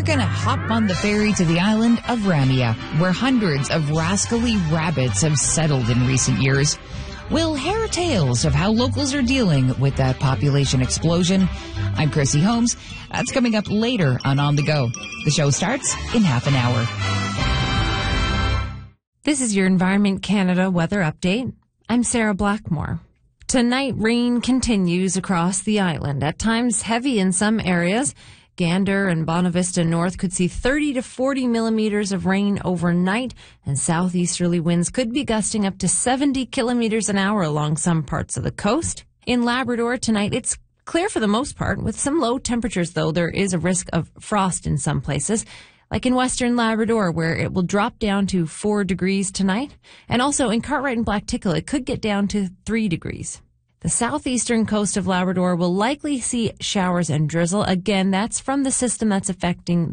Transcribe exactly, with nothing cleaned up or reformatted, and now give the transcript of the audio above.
going to hop on the ferry to the island of Ramia, where hundreds of rascally rabbits have settled in recent years. We'll hear tales of how locals are dealing with that population explosion. I'm Chrissy Holmes. That's coming up later on On the Go. The show starts in half an hour. This is your Environment Canada weather update. I'm Sarah Blackmore. Tonight, rain continues across the island, at times heavy in some areas. Gander and Bonavista North could see thirty to forty millimeters of rain overnight, and southeasterly winds could be gusting up to seventy kilometers an hour along some parts of the coast. In Labrador tonight, it's clear for the most part. With some low temperatures, though, there is a risk of frost in some places, like in western Labrador, where it will drop down to four degrees tonight. And also in Cartwright and Blacktickle, it could get down to three degrees. The southeastern coast of Labrador will likely see showers and drizzle. Again, that's from the system that's affecting